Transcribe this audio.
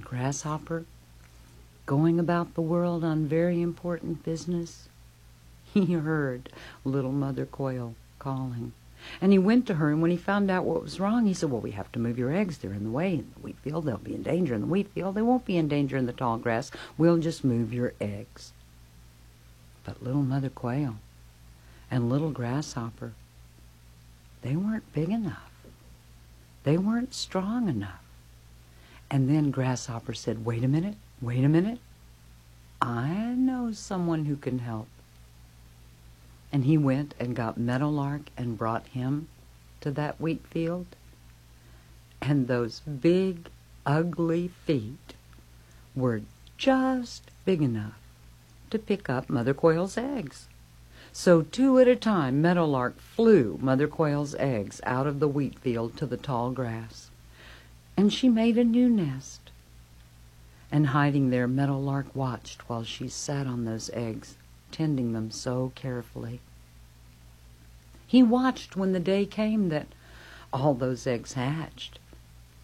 grasshopper, going about the world on very important business, he heard little Mother Quail calling. And he went to her, and when he found out what was wrong, he said, well, we have to move your eggs. They're in the way. In the wheat field, they'll be in danger. In the wheat field, they won't be in danger in the tall grass. We'll just move your eggs. But little Mother Quail and little Grasshopper, they weren't big enough. They weren't strong enough. And then Grasshopper said, wait a minute. I know someone who can help. And he went and got Meadowlark and brought him to that wheat field. And those big, ugly feet were just big enough to pick up Mother Quail's eggs. So 2 at a time, Meadowlark flew Mother Quail's eggs out of the wheat field to the tall grass. And she made a new nest. And hiding there, Meadowlark watched while she sat on those eggs, tending them so carefully. He watched when the day came that all those eggs hatched,